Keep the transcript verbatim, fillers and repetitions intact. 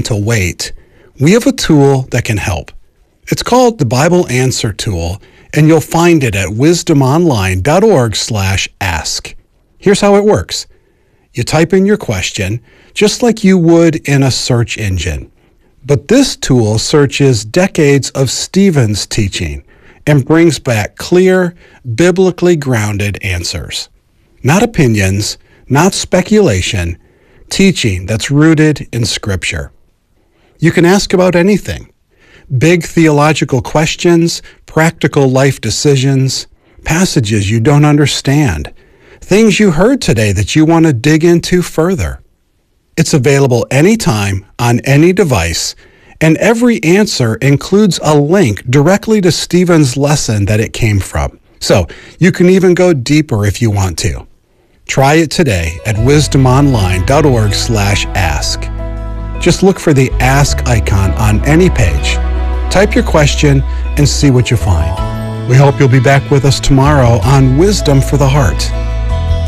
to wait, we have a tool that can help. It's called the Bible Answer Tool, and you'll find it at wisdomonline.org slash ask. Here's how it works. You type in your question, just like you would in a search engine. But this tool searches decades of Stephen's teaching and brings back clear, biblically grounded answers. Not opinions, not speculation, teaching that's rooted in Scripture. You can ask about anything. Big theological questions, practical life decisions, passages you don't understand, things you heard today that you want to dig into further. It's available anytime on any device, and every answer includes a link directly to Stephen's lesson that it came from. So you can even go deeper if you want to. Try it today at wisdomonline.org slash ask. Just look for the Ask icon on any page. Type your question and see what you find. We hope you'll be back with us tomorrow on Wisdom for the Heart.